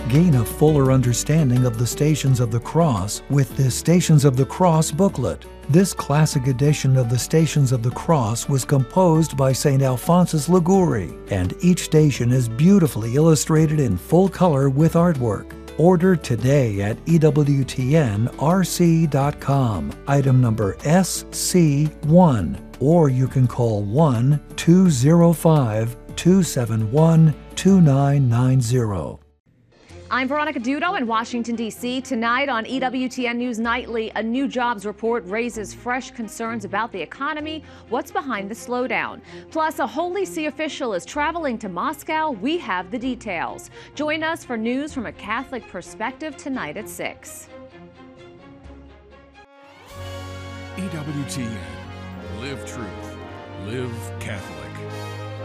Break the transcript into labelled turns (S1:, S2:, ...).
S1: Gain a fuller understanding of the Stations of the Cross with this Stations of the Cross booklet. This classic edition of the Stations of the Cross was composed by St. Alphonsus Liguori, and each station is beautifully illustrated in full color with artwork. Order today at EWTNRC.com, item number SC1, or you can call 1-205-271-2990.
S2: I'm Veronica Dudo in Washington, D.C. Tonight on EWTN News Nightly, a new jobs report raises fresh concerns about the economy. What's behind the slowdown? Plus, a Holy See official is traveling to Moscow. We have the details. Join us for news from a Catholic perspective tonight at 6.
S3: EWTN. Live truth. Live Catholic.